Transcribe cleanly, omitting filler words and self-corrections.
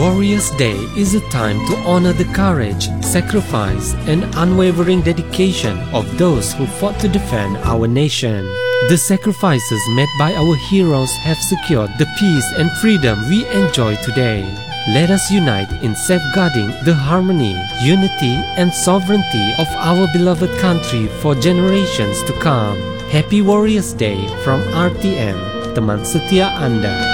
Warriors' Day is a time to honor the courage, sacrifice, and unwavering dedication of those who fought to defend our nation. The sacrifices made by our heroes have secured the peace and freedom we enjoy today. Let us unite in safeguarding the harmony, unity, and sovereignty of our beloved country for generations to come. Happy Warriors' Day from RTM, teman setia Anda.